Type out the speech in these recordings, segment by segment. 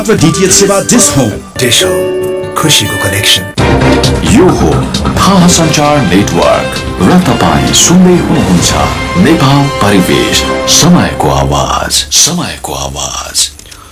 DTH सेवा dish home खुशीको connection. यो हो थाहा सञ्चार नेटवर्क र तपाईं सुन्दै हुनुहुन्छ नेपाल परिवेश, समयको आवाज।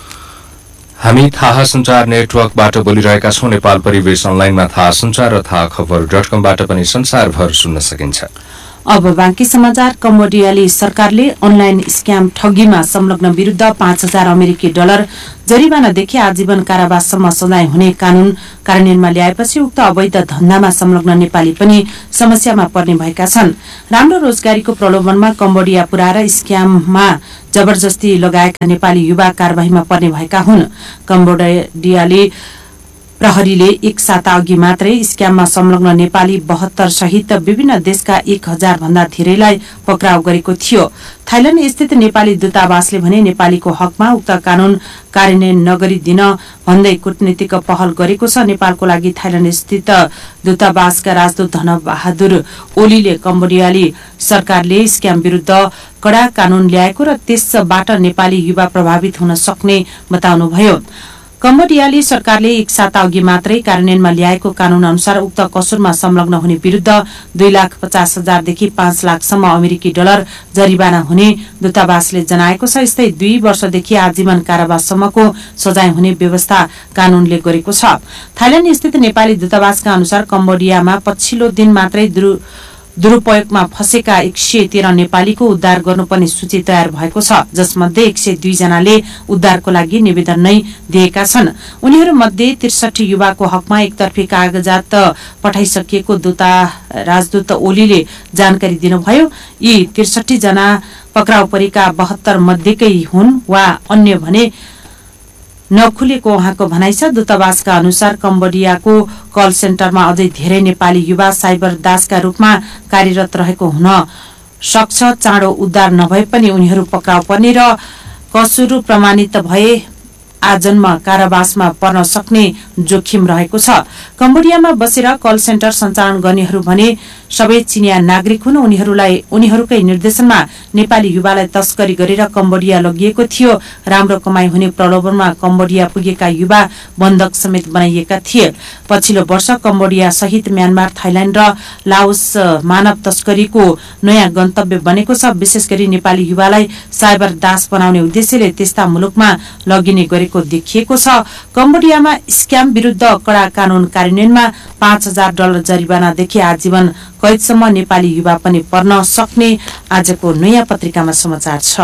हामी थाहा सञ्चार नेटवर्कबाट बोलिरहेका छौं। नेपाल परिवेश अनलाइनमा थाहा सञ्चार र थाहा खबर.com बाट पनि संसारभर सुन्न सकिन्छ। अब बाँकी समाचार। कम्बोडियाली सरकारले अनलाइन स्क्याम ठगीमा संलग्न विरुद्ध $5,000 जरिवानादेखि आजीवन कारावाससम्म सजाय हुने कानून कार्यान्वयनमा ल्याएपछि उक्त अवैध धन्दामा संलग्न नेपाली पनि समस्यामा पर्ने भएका छन्। राम्रो रोजगारीको प्रलोभनमा कम्बोडिया पुर्याएर स्क्याममा जबरजस्ती लगाएका नेपाली युवा कार्यवाहीमा पर्ने भएका हुन्। कम्बोडियाले प्रहरीले एक साता अघि मात्रै स्क्याममा संलग्न नेपाली 72 सहित विभिन्न देशका 1000 भन्दा धेरैलाई पक्राउ गरेको थियो। थाइल्याण्ड स्थित नेपाली दूतावासले भने नेपालीको हकमा उक्त कानून कार्यान्वयन नगरिदिन भन्दै कूटनीतिक पहल गरेको छ। नेपालको लागि थाइल्याण्ड स्थित दूतावासका राजदूत धनबहादुर ओलीले कम्बोडियाली सरकारले स्क्याम विरुद्ध कड़ा कानून ल्याएको र त्यसबाट नेपाली युवा प्रभावित हुन सक्ने बताउनुभयो। कम्बोडियाली सरकारले एक साता अघि मात्रै कार्यान्वयनमा ल्याएको कानून अनुसार उक्त कसुरमा संलग्न हुने विरुद्ध $2,50,000 देखि $5,00,000 अमेरिकी डलर जरिवाना हुने दूतावासले जनाएको छ। यस्तै 2 वर्षदेखि आजीवन कारावाससम्मको सजाय हुने व्यवस्था कानूनले गरेको छ। थाइल्याण्ड स्थित नेपाली दूतावासका अनुसार कम्बोडियामा पछिल्लो दिन मात्रै दुरूपयोगमा फँसेका 113 नेपालीको उद्धार गर्नुपर्ने सूची तयार भएको छ, जसमध्ये 102 जनाले उद्धारको लागि निवेदन नै दिएका छन्। उनीहरूमध्ये 63 युवाको हकमा एकतर्फी कागजात पठाइसकिएको राजदूत ओलीले जानकारी दिनुभयो। यी 63 जना पक्राउ परेका 72 मध्येकै हुन् वा अन्य भने नखुलेको उहाँको भनाइ छ। दूतावासका अनुसार कम्बोडियाको कल सेन्टरमा अझै धेरै नेपाली युवा साइबर दासका रूपमा कार्यरत रहेको हुन सक्छ। चाँडो उद्धार नभए पनि उनीहरू पक्राउ पर्ने र कसुर प्रमाणित भए आजन्म कारावासमा पर्न सक्ने जोखिम रहेको छ। कम्बोडियामा बसेर कल सेन्टर सञ्चालन गर्नेहरू भने सबै चिनिया नागरिक हुन्। उनीहरूकै निर्देशनमा नेपाली युवालाई तस्करी गरेर कम्बोडिया लगिएको थियो। राम्रो कमाई हुने प्रलोभनमा कम्बोडिया पुगेका युवा बन्धक समेत बनाइएका थिए। पछिल्लो वर्ष कम्बोडिया सहित म्यानमार, थाइल्याण्ड र लाओस मानव तस्करीको नयाँ गन्तव्य बनेको छ। विशेष गरी नेपाली युवालाई साइबर दास बनाउने उद्देश्यले त्यस्ता मुलुकमा लगिने गरेको देखिएको छ। कम्बोडियामा स्क्याम विरुद्ध कड़ा कानून कार्यान्वयनमा $5,000 जरिवानादेखि आजीवन कैदसम्म नेपाली युवा पनि पर्न सक्ने आजको नयाँ पत्रिकामा समाचार छ।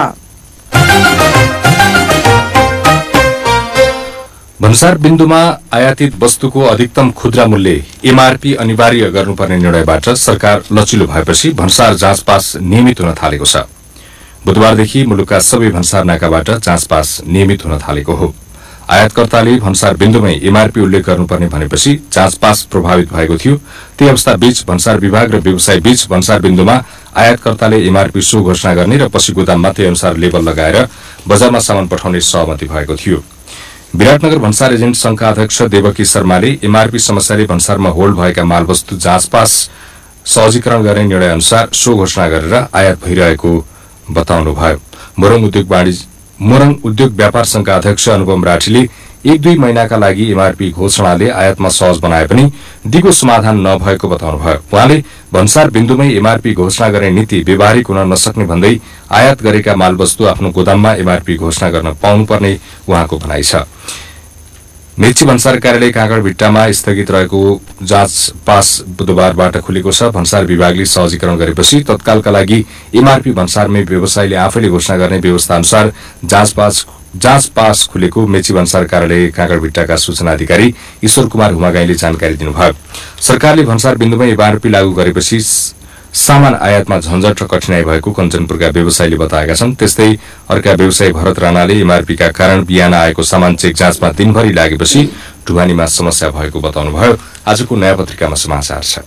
भन्सार बिन्दुमा आयातित वस्तुको अधिकतम खुद्रा मूल्य एमआरपी अनिवार्य गर्नुपर्ने निर्णयबाट सरकार लचिलो भएपछि भन्सार जाँच पास नियमित हुन थालेको छ। बुधबारदेखि मुलुकका सबै भन्सार नाकाबाट जाँच पास नियमित हुन थालेको हो। आयातकर्ताले भन्सार बिन्दुमै एमआरपी उल्लेख गर्नुपर्ने भनेपछि जाँच पास प्रभावित भएको थियो। त्यही अवस्था बीच भन्सार विभाग र व्यवसाय बीच भन्सार बिन्दुमा आयातकर्ताले एमआरपी सो घोषणा गर्ने र पछि गोदाममा त्यही अनुसार लेबल लगाएर बजारमा सामान पठाउने सहमति भएको थियो। विराटनगर भन्सार एजेन्ट संघका अध्यक्ष देवकी शर्माले एमआरपी समस्याले भन्सारमा होल्ड भएका मालवस्तु जाँच पास सहजीकरण गर्ने निर्णय अनुसार सो घोषणा गरेर आयात भइरहेको बताउनुभयो। मोरङ उद्योग व्यापार संघका अध्यक्ष अनुपम राठीले 1-2 महिनाका लागि एमआरपी घोषणाले आयातमा सहज बनाए पनि दिगो समाधान नभएको बताउनुभयो। उहाँले भन्सार बिन्दुमै एमआरपी घोषणा गर्ने नीति व्यावहारिक हुन नसक्ने भन्दै आयात गरेका मालवस्तु आफ्नो गोदाममा एमआरपी घोषणा गर्न पाउनुपर्ने उहाँको भनाइ छ। मेची भन्सार कार्यालय काँगडभिट्टामा स्थगित रहेको जाँच पास बुधबारबाट खुलेको छ। भन्सार विभागले सहजीकरण गरेपछि तत्कालका लागि एमआरपी भन्सारमै व्यवसायले आफैले घोषणा गर्ने व्यवस्था अनुसार जाँच पास खुलेको मेची भन्सार कार्यालय काँगडभिट्टाका सूचना अधिकारी ईश्वर कुमार हुमागाईले जानकारी दिनुभयो। सरकारले भन्सार बिन्दुमा एमआरपी लागू गरेपछि सामान आयातमा झन्झट र कठिनाई भएको कञ्चनपुरका व्यवसायीले बताएका छन्। त्यस्तै अर्का व्यवसायी भरत राणाले एमआरपीका कारण बिहान आएको सामान चेक जाँचमा दिनभरि लागेपछि ढुवानीमा समस्या भएको बताउनुभयो। आजको नयाँ पत्रिकामा समाचार छ।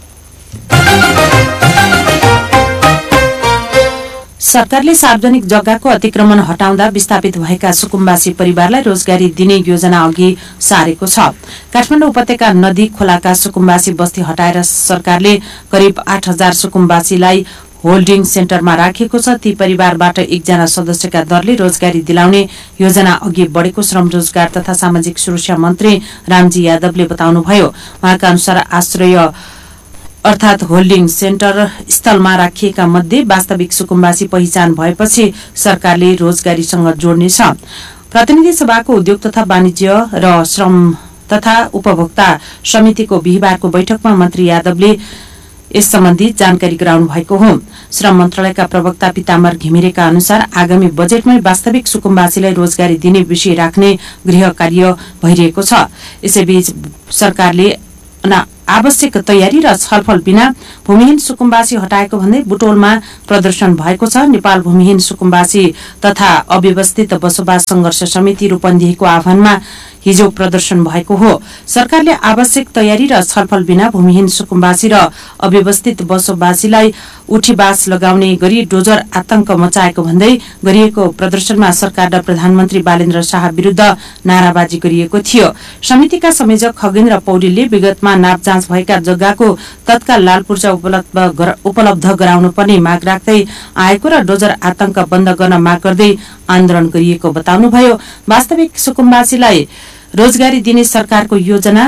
सरकारले सार्वजनिक जग्गाको अतिक्रमण हटाउँदा विस्थापित भएका सुकुम्बासी परिवारलाई रोजगारी दिने योजना अघि सारेको छ। काठमाडौँ उपत्यका नदी खोलाका सुकुम्बासी बस्ती हटाएर सरकारले करिब 8,000 सुकुम्बासीलाई होल्डिङ सेन्टरमा राखिएको छ। ती परिवारबाट एकजना सदस्यका दरले रोजगारी दिलाउने योजना अघि बढेको श्रम रोजगार तथा सामाजिक सुरक्षा मन्त्री रामजी यादवले बताउनुभयो। उहाँका अनुसार आश्रय अर्थात होल्डिङ सेन्टर स्थलमा राखिएका मध्ये वास्तविक सुकुम्बासी पहिचान भएपछि सरकारले रोजगारीसँग जोड्नेछ। प्रतिनिधि सभाको उद्योग तथा वाणिज्य र श्रम तथा उपभोक्ता समितिको बिहिबारको बैठकमा मन्त्री यादवले यस सम्बन्धी जानकारी गराउनु भएको हो। श्रम मन्त्रालयका प्रवक्ता पिताम्बर घिमिरेका अनुसार आगामी बजेटमै वास्तविक सुकुम्बासीलाई रोजगारी दिने विषय राख्ने गृह कार्य भइरहेको छ। यसैबीच सरकारले आवश्यक तयारी र छलफल बिना भूमिहीन सुकुम्बासी हटाएको भन्दै बुटोलमा प्रदर्शन भएको छ। नेपाल भूमिहीन सुकुम्बासी तथा अव्यवस्थित बसोबास संघर्ष समिति रूपन्देहीको आह्वानमा हिजो प्रदर्शन भएको हो। सरकारले आवश्यक तयारी र छलफल बिना भूमिहीन सुकुम्बासी र अव्यवस्थित बसोबासीलाई उठीबास लगाउने गरी डोजर आतंक मचाएको भन्दै गरिएको प्रदर्शनमा सरकार र प्रधानमन्त्री बालेन्द्र शाह विरूद्ध नाराबाजी गरिएको थियो। समितिका संयोजक खगेन्द्र पौडेलले विगतमा नाप जाँच भएका जग्गाको तत्काल लाल पूर्जा उपलब्ध गराउनु पर्ने माग राख्दै आएको र डोजर आतंक बन्द गर्न माग गर्दै आन्दोलन गरिएको बताउनुभयो। वास्तविक सुकुम्बासीलाई रोजगारी दिने सरकारको योजना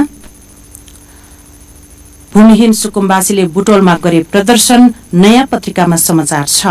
भूमिहीन सुकुम्बासीले बुटोलमा गरे प्रदर्शन नयाँ पत्रिकामा समाचार छ।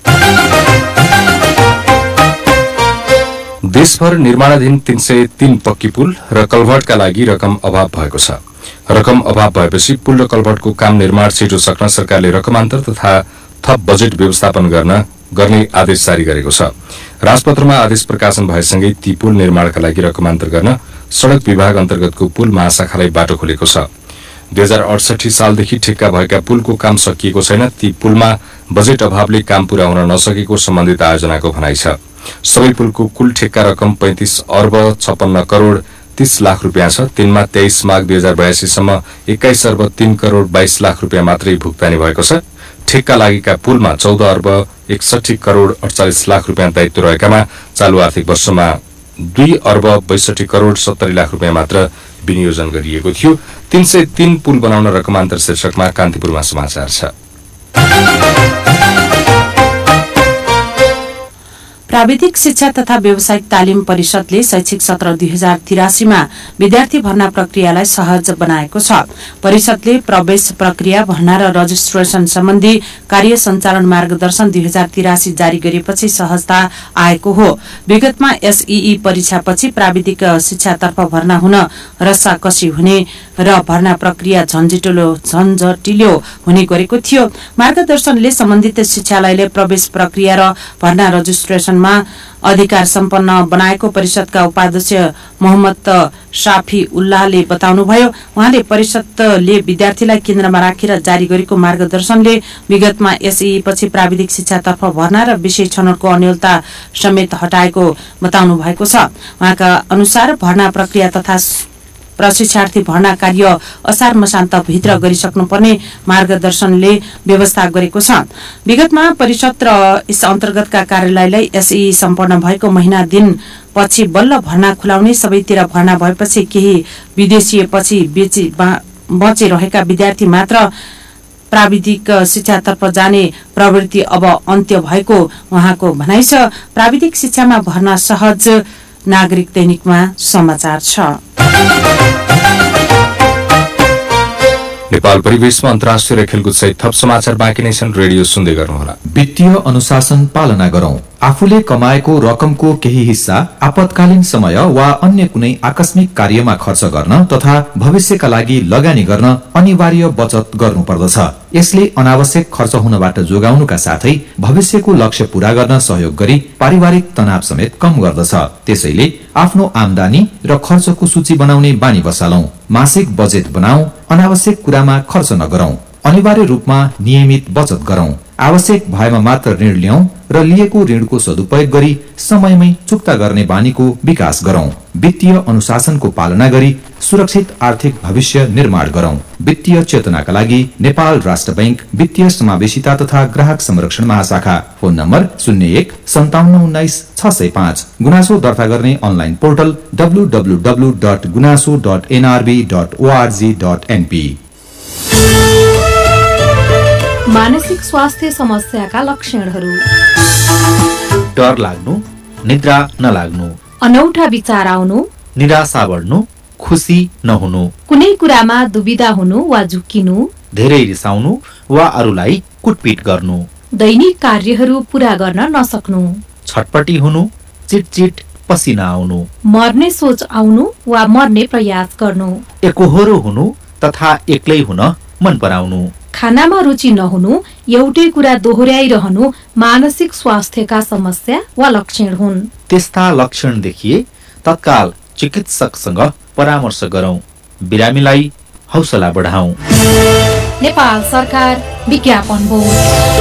देशभर निर्माणाधीन 303 पक्की पुल र कलभर्टका लागि रकम अभाव भएको छ। रकम अभाव भएपछि पुल र कलभर्टको काम निर्माण छिटो सक्न सरकारले रकमान्तर तथा थप बजेट व्यवस्थापन गर्ने आदेश जारी गरेको छ। राजपत्रमा आदेश प्रकाशन भएसँगै ती पुल निर्माणका लागि रकमान्तर गर्न सड़क विभाग अन्तर्गतको पुल महाशाखालाई बाटो खोलेको छ। 2068 सालदेखि ठेक्का भएका पुलको काम सकिएको छैन। ती पुलमा बजेट अभावले काम पूरा हुन नसकेको सम्बन्धित आयोजनाको भनाइ छ। सबै पुलको कुल ठेक्का रकम 35 अर्ब 56 करोड़ 30 लाख रुपियाँ छ। तिनमा 23 माघ 2082 सम्म 21 अर्ब 3 करोड़ 22 लाख रुपियाँ मात्रै भुक्तानी भएको छ। ठेक्का लागेका पुलमा 14 अर्ब 61 करोड़ 48 लाख रुपियाँ दायित्व रहेकामा चालू आर्थिक वर्षमा 2 अर्ब 62 करोड़ 70 लाख रुपियाँ मात्र विनियोजन गरिएको थियो। 303 पुल बनाउन रकमान्तर शीर्षकमा कान्तिपुरमा समाचार छ। प्राविधिक शिक्षा तथा व्यावसायिक तालिम परिषदले शैक्षिक सत्र 2083 मा विद्यार्थी भर्ना प्रक्रियालाई सहज बनाएको छ। परिषदले प्रवेश प्रक्रिया भर्ना र रजिस्ट्रेशन सम्बन्धी कार्य सञ्चालन मार्गदर्शन 2083 जारी गरेपछि सहजता आएको हो। विगतमा एसईई परीक्षापछि प्राविधिक शिक्षातर्फ भर्ना हुन रस्साकसी हुने र भर्ना प्रक्रिया झन्झटिलो हुने गरेको थियो। मार्गदर्शनले सम्बन्धित शिक्षालयले प्रवेश प्रक्रिया र भर्ना रजिस्ट्रेशन अधिकार सम्पन्न बनाएको परिषदका उपाध्यक्ष मोहम्मद शाफी उल्लाहले बताउनुभयो। उहाँले परिषदले विद्यार्थीलाई केन्द्रमा राखेर जारी गरेको मार्गदर्शनले विगतमा एसईई पछि प्राविधिक शिक्षातर्फ भर्ना र विषय छनौटको अन्योलता समेत हटाएको बताउनु भएको छ। उहाँका अनुसार भर्ना प्रक्रिया तथा प्रशिक्षार्थी भर्ना कार्य असार मसान्त भित्र गरिसक्नुपर्ने मार्गदर्शनले व्यवस्था गरेको छ। विगतमा परिषद र यस अन्तर्गतका कार्यालयलाई एसई सम्पन्न भएको महिना दिन पछि बल्ल भर्ना खुलाउने, सबैतिर भर्ना भएपछि केही विदेशीयपछि बचे रहेका विद्यार्थी मात्र प्राविधिक शिक्षातर्फ जाने प्रवृत्ति अब अन्त्य भएको उहाँको भनाइ छ। प्राविधिक शिक्षामा भर्ना सहज, नागरिक दैनिकमा समाचार छ। नेपाल परिवेशमा अन्तर्राष्ट्रिय खेलकुद सहित थप समाचार बाँकी नै छन्। रेडियो सुन्दै गर्नुहोला। वित्तीय अनुशासन पालना गरौं। आफूले कमाएको रकमको केही हिस्सा आपतकालीन समय वा अन्य कुनै आकस्मिक कार्यमा खर्च गर्न तथा भविष्यका लागि लगानी गर्न अनिवार्य बचत गर्नुपर्दछ। यसले अनावश्यक खर्च हुनबाट जोगाउनुका साथै भविष्यको लक्ष्य पूरा गर्न सहयोग गरी पारिवारिक तनाव समेत कम गर्दछ। त्यसैले आफ्नो आम्दानी र खर्चको सूची बनाउने बानी बसालौं। मासिक बजेट बनाऊ। अनावश्यक कुरामा खर्च नगरौं। अनिवार्य रूपमा नियमित बचत गरौं। आवश्यक भएमा मात्र ऋण ल्याउँ र लिएको ऋणको सदुपयोग गरी समयमै चुक्ता गर्ने बानीको विकास गरौं। वित्तीय अनुशासनको पालना गरी सुरक्षित आर्थिक भविष्य निर्माण गरौं। वित्तीय चेतनाका लागि नेपाल राष्ट्र बैंक वित्तीय समावेशिता तथा ग्राहक संरक्षण महाशाखा। Phone number 01-5719-605। गुनासो दर्ता गर्ने अनलाइन पोर्टल www.gunaso.nrb.org.np। मानसिक स्वास्थ्य समस्याका लक्षणहरू: डर लाग्नु, निद्रा नलाग्नु, अनौठा विचार आउनु, निराशा बढ्नु, खुसी नहुनु, कुनै कुरामा दुविधा हुनु वा झुक्किनु, धेरै रिसाउनु वा अरूलाई कुटपिट गर्नु, दैनिक कार्यहरू पूरा गर्न नसक्नु, छटपटी हुनु, चिटचिट पसिना आउनु, मर्ने सोच आउनु वा मर्ने प्रयास गर्नु, एकोहोरो हुनु तथा एक्लै हुन मन पराउनु, खानामा रुचि नहुनु, एउटै कुरा दोहोर्याइरहनु मानसिक स्वास्थ्यका समस्या वा लक्षण हुन्। त्यस्ता लक्षण देखिए तत्काल चिकित्सकसँग परामर्श गरौं, बिरामीलाई हौसला बढाऊ। नेपाल सरकार विज्ञापन बोर्ड।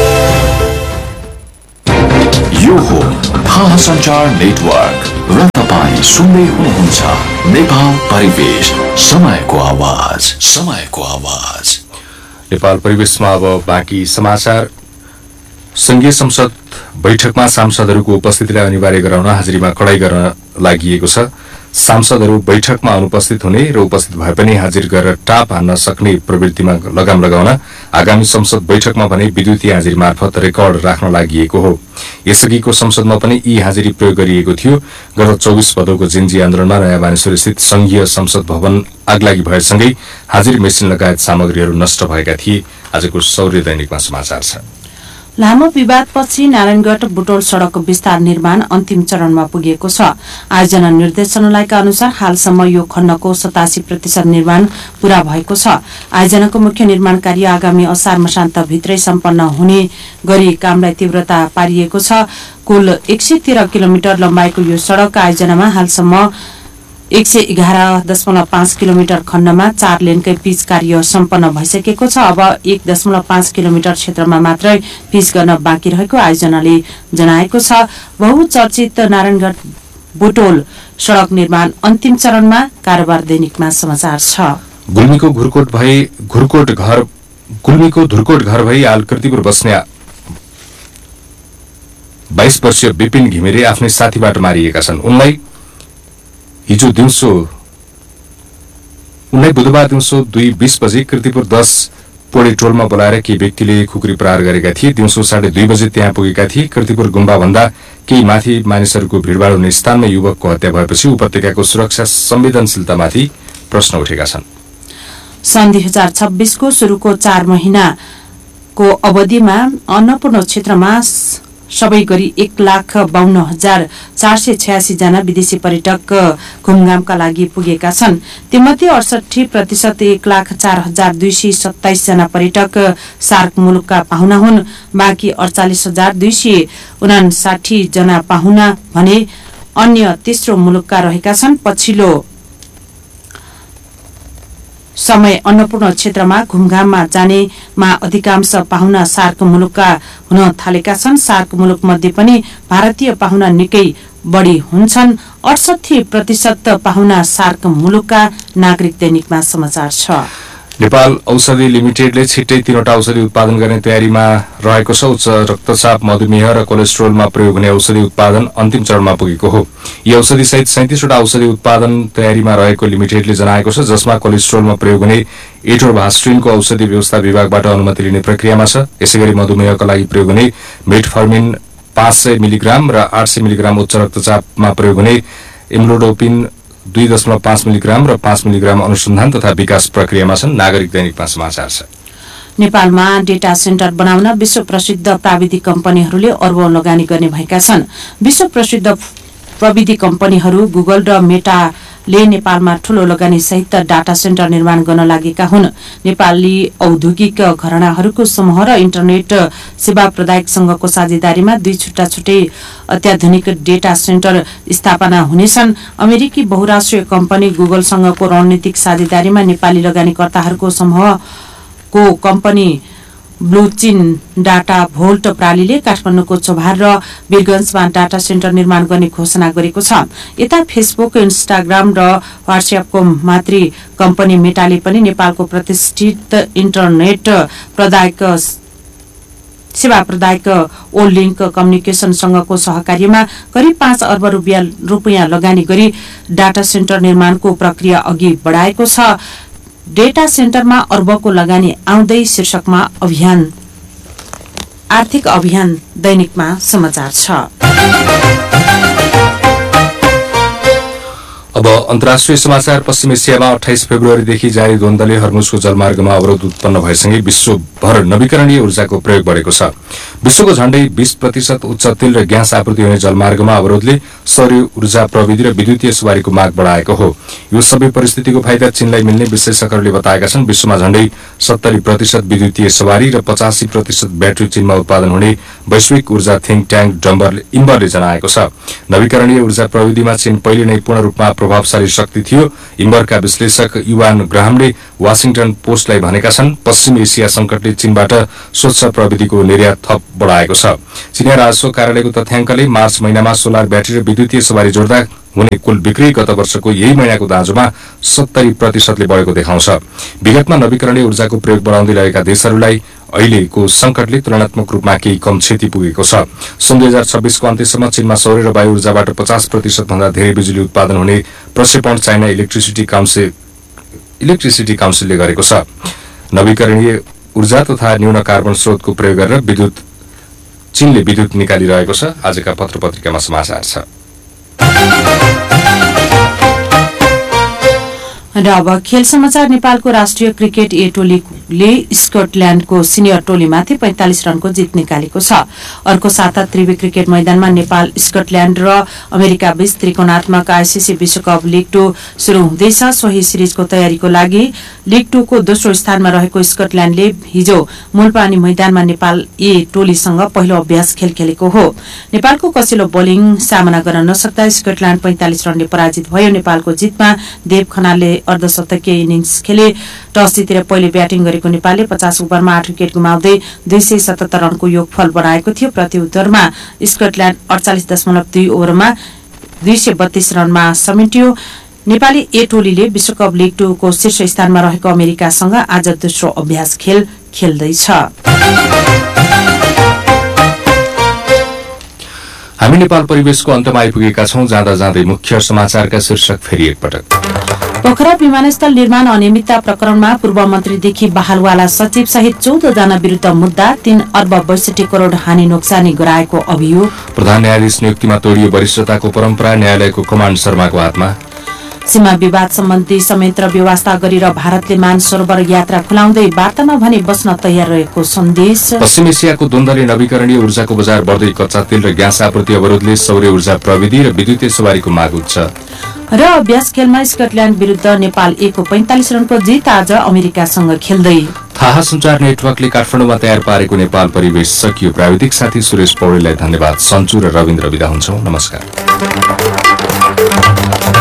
यो हो थाहा सञ्चार नेटवर्क र तपाईँ सुन्दै हुनुहुन्छ नेपाल परिवेश, समयको आवाज, समयको आवाज। नेपाल परिवेशमा अब बाँकी समाचार। संघीय संसद बैठकमा सांसदहरूको उपस्थितिलाई अनिवार्य गराउन हाजिरीमा कडाई गर्न लागि छ। सांसदहरू बैठकमा अनुपस्थित हुने र उपस्थित भए पनि हाजिर गरेर टाप हान्न सक्ने प्रवृत्तिमा लगाम लगाउन आगामी संसद बैठकमा भने विद्युतीय हाजिरी मार्फत रेकर्ड राख्न लागि हो। यसअघिको संसदमा पनि यी हाजिरी प्रयोग गरिएको थियो। गत 24 भदौको जिन्जी आन्दोलनमा नयाँ बानेश्वर स्थित संघीय संसद भवन आगलागी भएसँगै हाजिरी मेसिन लगायत सामग्रीहरू नष्ट भएका थिए। आजको सौर्य दैनिकमा समाचार छ। लामो विवादपछि नारायणगढ बुटोल सड़क विस्तार निर्माण अन्तिम चरणमा पुगेको छ। आयोजना निर्देशनालयका अनुसार हालसम्म यो खण्डको 87% निर्माण पूरा भएको छ। आयोजनाको मुख्य निर्माण कार्य आगामी असार मसान्तभित्रै सम्पन्न हुने गरी कामलाई तीव्रता पारिएको छ। कुल 113 किलोमिटर लम्बाइको यो सड़क आयोजनामा हालसम्म 111.5 किलोमिटर खण्डमा 4 लेनकै पिच कार्य सम्पन्न भइसकेको छ। अब 1.5 किलोमिटर क्षेत्रमा मात्रै पिच गर्न बाँकी रहेको आयोजनाले जनाएको छ। बहुचर्चित नारायणगढ बुटोल सड़क निर्माण अन्तिम चरणमा। कारोबार दैनिकमा समाचार छ। गुल्मीको धुर्कोट घर भई हाल कृतिपुर बस्ने 22 वर्षीय विपिन घिमिरे आफ्नै साथीबाट मारिएका छन्। उनलाई बुधबार दिउँसो 2:20 बजे कृतिपुर 10 पोडे टोलमा बोलाएर केही व्यक्तिले खुकुरी प्रहार गरेका थिए। दिउँसो 2:30 बजे त्यहाँ पुगेका थिए। कृतिपुर गुम्बा भन्दा केही माथि मानिसहरूको भीड़भाड़ हुने स्थानमा युवकको हत्या भएपछि उपत्यकाको सुरक्षा संवेदनशीलतामाथि प्रश्न उठेका छन्। सन् 2026 को शुरूको 4 महिनाको अवधिमा अन्नपूर्ण क्षेत्रमा सबै गरी 1,52,486 जना विदेशी पर्यटक घुमघामका लागि पुगेका छन्। तीमध्ये 68% 1,04,227 जना पर्यटक सार्क मुलुकका पाहुना हुन्। बाँकी 48,259 जना पाहुना भने अन्य तेस्रो मुलुकका रहेका छन्। पछिल्लो समय अन्नपूर्ण क्षेत्रमा घुमघाममा जानेमा अधिकांश पाहुना सार्क मुलुकका हुन थालेका छन्। सार्क मुलुक मध्ये पनि भारतीय पाहुना निकै बढ़ी हुन्छन्। 68% पाहुना सार्क मुलुकका नागरिक। दैनिकमा समाचार छ। नेपाल औषधि लिमिटेडले छिट्टै 3वटा औषधि उत्पादन गर्ने तयारीमा रहेको छ। उच्च रक्तचाप, मधुमेह र कोलेस्ट्रोलमा प्रयोग हुने औषधि उत्पादन अन्तिम चरणमा पुगेको हो। यी औषधि सहित 37वटा औषधि उत्पादन तयारीमा रहेको लिमिटेडले जनाएको छ, जसमा कोलेस्ट्रोलमा प्रयोग हुने एटोरभास्ट्रिनको औषधि व्यवस्था विभागबाट अनुमति लिने प्रक्रियामा छ। यसैगरी मधुमेहका लागि प्रयोग हुने मेटफर्मिन 500 मिलिग्राम र 800 मिलिग्राम, उच्च रक्तचापमा प्रयोग हुने इम्लोडोपिन 2.5 मिलिग्राम र 5 मिलिग्राम अनुसन्धान तथा विकास प्रक्रियामा छन्। नागरिक दैनिकमा समाचार छ। नेपालमा डेटा सेन्टर बनाउन विश्व प्रसिद्ध प्राविधिक कम्पनीहरूले अर्बौं लगानी गर्ने भएका छन्। विश्व प्रसिद्ध प्रविधि कम्पनीहरू गुगल र मेटाले नेपालमा ठूलो लगानी सहित डाटा सेन्टर निर्माण गर्न लागेका हुन्। नेपाली औद्योगिक घरानाहरूको समूह र इन्टरनेट सेवा प्रदायक संघको साझेदारीमा 2 छुट्टा-छुट्टै अत्याधुनिक डेटा सेन्टर स्थापना हुनेछन्। अमेरिकी बहुराष्ट्रिय कम्पनी गुगलसँगको रणनीतिक साझेदारीमा नेपाली लगानीकर्ताहरूको समूहको कम्पनी ब्लूचिन डाटा भोल्ट प्रालीले काठमाडौँको चोभार र वीरगंजमा डाटा सेन्टर निर्माण गर्ने घोषणा गरेको छ। यता फेसबुक, इन्स्टाग्राम र व्हाट्सएपको मातृ कम्पनी मेटाले पनि नेपालको प्रतिष्ठित इन्टरनेट सेवा प्रदायक ओ लिंक कम्युनिकेशनसँगको सहकार्यमा करिब 5 अर्ब रुपियाँ लगानी गरी डाटा सेन्टर निर्माणको प्रक्रिया अघि बढाएको छ। डेटा सेन्टरमा अर्बको लगानी आउँदै शीर्षकमा अभियान आर्थिक अभियान दैनिकमा समाचार छ। अब अन्तर्राष्ट्रिय समाचार। पश्चिम एसियामा 28 फेब्रुअरीदेखि जारी द्वन्द्वले हर्मुजको जलमार्गमा अवरोध उत्पन्न भएसँगै विश्वभर नवीकरणीय ऊर्जाको प्रयोग बढेको छ। विश्वको झण्डै 20% उच्च तेल र ग्यास आपूर्ति हुने जलमार्गमा अवरोधले सौर्य ऊर्जा प्रविधि र विद्युतीय सवारीको माग बढाएको हो। यो सबै परिस्थितिको फाइदा चीनलाई मिल्ने विश्लेषकहरूले बताएका छन्। विश्वमा झण्डै 70% विद्युतीय सवारी र 85% ब्याट्री चीनमा उत्पादन हुने वैश्विक ऊर्जा थिङ्क ट्याङ्क इम्बरले जनाएको छ। नवीकरणीय ऊर्जा प्रविधिमा चीन पहिले नै पूर्ण रूपमा प्रभावशाली शक्ति थियो। इम्बरका विश्लेषक युवान ग्राहमले वाशिंगटन पोस्टलाई भनेका छन्, पश्चिम एसिया संकटले चीनबाट स्वच्छ प्रविधिको निर्यात थप बढाएको छ। चीनिया राजस्व कार्यालयको तथ्याङ्कले मार्च महिनामा सोलर ब्याट्री र विद्युतीय सवारी जोड्दा हुने कुल बिक्री गत वर्षको यही महिनाको दाँजोमा 70% बढेको देखाउँछ। विगतमा नवीकरणीय ऊर्जाको प्रयोग बढाउँदै रहेका देशहरूलाई अहिलेको संकटले तुलनात्मक रूपमा केही कम क्षति पुगेको छ। सन् 2026 को अन्त्यसम्म चीनमा सौर्य र वायु ऊर्जाबाट 50% भन्दा धेरै बिजुली उत्पादन हुने प्रक्षेपण चाइना इलेक्ट्रिसिटी काउन्सिलले गरेको छ। नवीकरणीय ऊर्जा तथा न्यून कार्बन स्रोतको प्रयोग गरेर चीनले विद्युत निकालिरहेको छ। आजका पत्र पत्रिकामा समाचार छ। र अब खेल समाचार। नेपालको राष्ट्रिय क्रिकेट ए टोलीले स्कटल्याण्डको सिनियर टोलीमाथि 45 रनको जित निकालेको छ। अर्को साता त्रिवी क्रिकेट मैदानमा नेपाल, स्कटल्याण्ड र अमेरिका बीच त्रिकोणात्मक आईसीसी विश्वकप लीग 2 शुरू हुँदैछ। सोही सिरिजको तयारीको लागि लीग 2 को दोस्रो स्थानमा रहेको स्कटल्याण्डले हिजो मूलपानी मैदानमा नेपाल ए टोलीसँग पहिलो अभ्यास खेल खेलेको हो। नेपालको कसिलो बोलिङ सामना गर्न नसक्दा स्कटल्याण्ड 45 रनले पराजित भयो। नेपालको जितमा देव खनालले अर्धशतकीय इनिङ्स खेले। टस जितेर पहिले ब्याटिङ गरेको नेपालले 50 ओभरमा 8 विकेट गुमाउँदै 277 रनको योगफल बनाएको थियो। प्रत्युत्तरमा स्कटल्याण्ड 48.2 ओभरमा 232 रनमा समेट्यो। नेपाली ए टोलीले विश्वकप लीग 2 को शीर्ष स्थानमा रहेको अमेरिकासँग आज दोस्रो अभ्यास खेल खेल्दैछ। हामी नेपाल परिवेशको अन्तमा आइपुगेका छौं। जाँदा जाँदै मुख्य समाचारका शीर्षक फेरि एकपटक। पोखरा विमानस्थल निर्माण अनियमितता प्रकरणमा पूर्व मन्त्रीदेखि बहालवाला सचिव सहित 14 जना विरुद्ध मुद्दा। 3 अर्ब 62 करोड़ हानि नोक्सानी गराएको अभियोग। प्रधान न्यायाधीश नियुक्तिमा तोडियो वरिष्ठताको परम्परा, न्यायालयको कमाण्ड शर्माको हातमा। सीमा विवाद सम्बन्धी संयन्त्र व्यवस्था गरेर भारतले मानसरोवर यात्रा खुलाउँदै वार्तामा भने बस्न तयार रहेको सन्देश। पश्चिम एसियाको द्वन्द्वले नवीकरणीय ऊर्जाको बजार बढ्दै कच्चा तेल र ग्यास आपूर्ति अवरोधले सौर्य ऊर्जा प्रविधि र विद्युतीय सवारीको माग उच्च। र अभ्यास खेलमा स्कटल्याण्ड विरुद्ध नेपाल ए को 45 रनको जित आज अमेरिकासँग खेल्दै। थाहा सञ्चार नेटवर्कले काठमाडौँमा तयार पारेको नेपाल परिवेश सकियो। प्राविधिक साथी सुरेश पौडेललाई धन्यवाद। सन्चु र रविन्द्र बिदा हुन्छौं। नमस्कार।